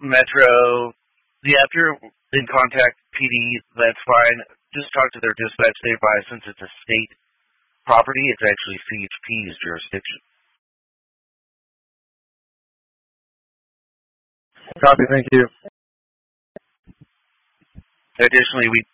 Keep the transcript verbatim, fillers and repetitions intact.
Metro, yeah, if you're in contact P D, that's fine. Just talk to their dispatch nearby. Since it's a state property, it's actually C H P's jurisdiction. Copy, thank you. Additionally, we